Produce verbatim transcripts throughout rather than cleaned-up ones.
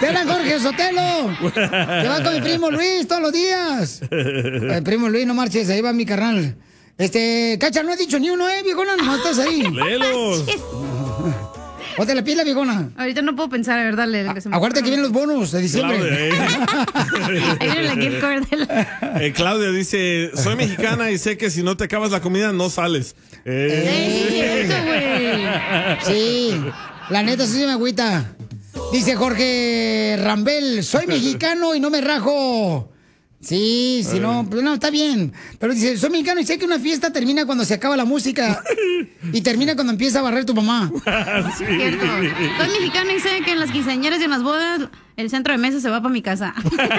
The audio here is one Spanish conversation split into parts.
¡Te hablan Jorge Sotelo! ¡Te va con mi primo Luis todos los días! El primo Luis, no marches, ahí va mi carnal. Este, Cacha, no has dicho ni uno, ¿eh, viejona? No estás ahí. ¡Léelos! ¿O te la pila, viejona? Ahorita no puedo pensar, a ver, dale. A- Acuérdate que vienen los bonos de diciembre. Claudia, eh. Ahí viene la gift card de la... Eh, Claudia dice, soy mexicana y sé que si no te acabas la comida no sales. Eh. Eh, sí, la neta sí se me agüita. Dice Jorge Rambel, soy mexicano y no me rajo. Sí, si no, pero no, está bien. Pero dice, soy mexicano y sé que una fiesta termina cuando se acaba la música y termina cuando empieza a barrer tu mamá. Sí. Cierto. Soy mexicano y sé que en las quinceañeras y en las bodas el centro de mesa se va para mi casa.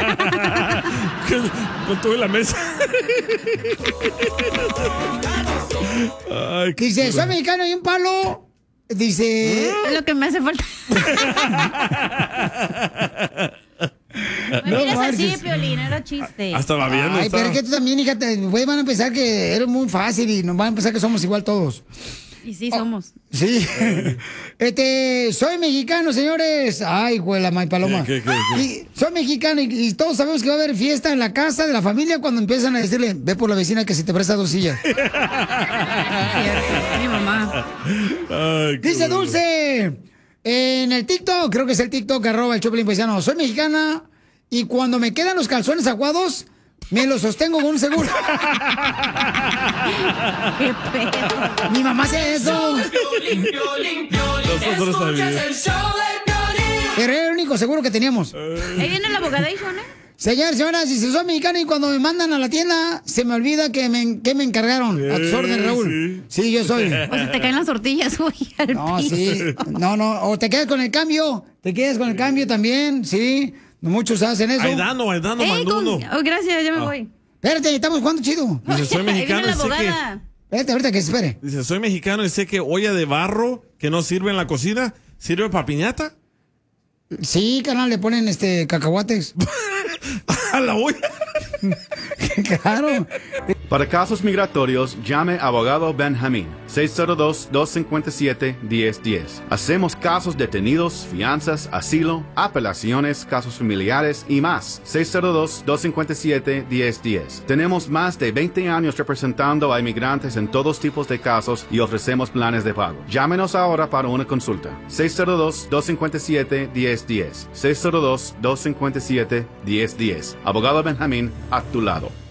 Con todo en la mesa. Ay, qué Dice, chulo. soy mexicano y un palo. Dice... Es lo que me hace falta. No mires así, marches. Piolín, era chiste. Hasta va bien. Ay, está. pero es que tú también, hija, te, güey, van a pensar que eres muy fácil y nos van a pensar que somos igual todos. Y sí, somos. Sí. Este, soy mexicano, señores. Ay, güey, la May Paloma. ¿Qué, qué, qué, qué? Y soy mexicano y, y todos sabemos que va a haber fiesta en la casa de la familia cuando empiezan a decirle, ve por la vecina que si te presta dos sillas. Cierto. Mi mamá. Ay, qué Dice bueno. Dulce, en el TikTok, creo que es el TikTok, arroba el Choplin Paisano, soy mexicana y cuando me quedan los calzones aguados, me los sostengo con un seguro. Qué pedo. Mi mamá hace eso. Nosotros también. Pero era el único seguro que teníamos. Ahí viene la abogadation, ¿eh? Señores, señoras, si soy mexicano y cuando me mandan a la tienda, se me olvida que me, que me encargaron. A tus Sí, órdenes, Raúl. Sí. yo soy. O se te caen las tortillas, güey, al No, piso. sí. No, no. O te quedas con el cambio. Te quedas con el cambio también, sí. Muchos hacen eso. Aidano, Aidano Ey, mandó con- uno. oh, gracias, ya me voy. Espérate, estamos jugando chido. Dice, soy Ahí viene mexicano la y sé que... abogada. Espérate, ahorita que se espere. Dice, soy mexicano y sé que olla de barro que no sirve en la cocina, ¿sirve para piñata? Sí, carnal, le ponen este cacahuates. A la olla. Claro. Para casos migratorios, llame a Abogado Benjamín, seis cero dos, dos cinco siete, uno cero uno cero. Hacemos casos detenidos, fianzas, asilo, apelaciones, casos familiares y más. seis cero dos, dos cinco siete, uno cero uno cero. Tenemos más de veinte años representando a inmigrantes en todos tipos de casos y ofrecemos planes de pago. Llámenos ahora para una consulta. seis cero dos, dos cinco siete, uno cero uno cero. seis cero dos, dos cinco siete, uno cero uno cero. Abogado Benjamín, a tu lado.